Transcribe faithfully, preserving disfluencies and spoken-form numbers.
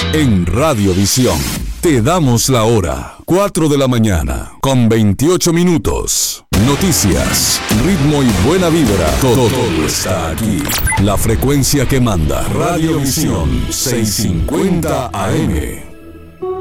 En Radiovisión te damos la hora, cuatro de la mañana, con veintiocho minutos. Noticias, ritmo y buena vibra, todo, todo está aquí. La frecuencia que manda, Radiovisión seiscientos cincuenta A M.